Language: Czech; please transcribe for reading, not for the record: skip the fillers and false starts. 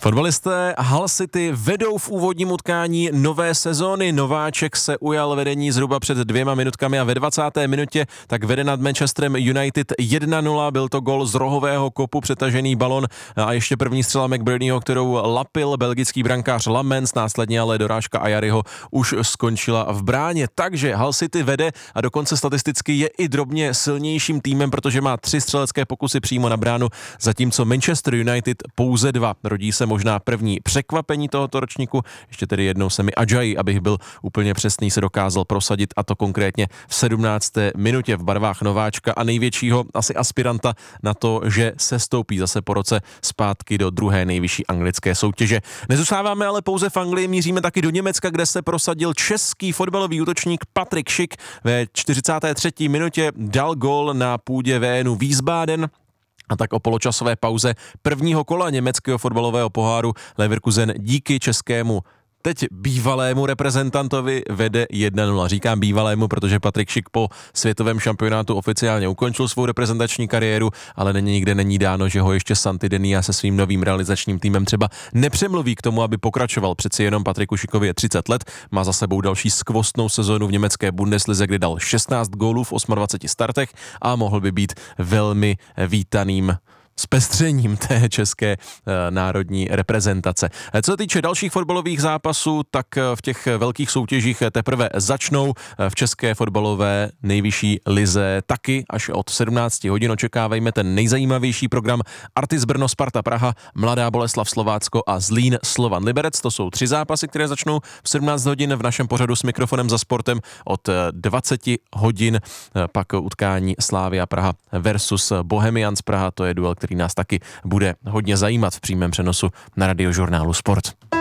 Fotbalisté Hull City vedou v úvodním utkání nové sezóny. Nováček se ujal vedení zhruba před 2 minutkami a ve 20. minutě tak vede nad Manchesterem United 1-0. Byl to gol z rohového kopu, přetažený balon a ještě první střela McBurneyho, kterou lapil belgický brankář Lamens, následně ale dorážka Ayaryho už skončila v bráně. Takže Hull City vede a dokonce statisticky je i drobně silnějším týmem, protože má 3 střelecké pokusy přímo na bránu, zatímco Manchester United pouze 2. Rodí se možná první překvapení tohoto ročníku. Ještě tedy jednou se mi Ajayi, abych byl úplně přesný, se dokázal prosadit, a to konkrétně v 17. minutě v barvách nováčka a největšího asi aspiranta na to, že se stoupí zase po roce zpátky do druhé nejvyšší anglické soutěže. Nezůstáváme ale pouze v Anglii, míříme taky do Německa, kde se prosadil český fotbalový útočník Patrik Schick. Ve 43. minutě dal gól na půdě VNU Wiesbaden. A tak o poločasové pauze prvního kola německého fotbalového poháru Leverkusen díky českému teď bývalému reprezentantovi vede 1-0. Říkám bývalému, protože Patrik Schick po světovém šampionátu oficiálně ukončil svou reprezentační kariéru, ale nikde není dáno, že ho ještě Santi Denia se svým novým realizačním týmem třeba nepřemluví k tomu, aby pokračoval. Přeci jenom Patriku Schickovi je 30 let, má za sebou další skvostnou sezónu v německé Bundeslize, kde dal 16 gólů v 28 startech a mohl by být velmi vítaným zpestřením té české národní reprezentace. Co se týče dalších fotbalových zápasů, tak v těch velkých soutěžích teprve začnou. V české fotbalové nejvyšší lize taky až od 17 hodin očekávejme ten nejzajímavější program Artis Brno, Sparta Praha, Mladá Boleslav Slovácko a Zlín Slovan Liberec. To jsou 3 zápasy, které začnou v 17 hodin v našem pořadu S mikrofonem za sportem. Od 20 hodin pak utkání Slavia Praha versus Bohemians Praha. To je duel, který nás taky bude hodně zajímat v přímém přenosu na Radiožurnálu Sport.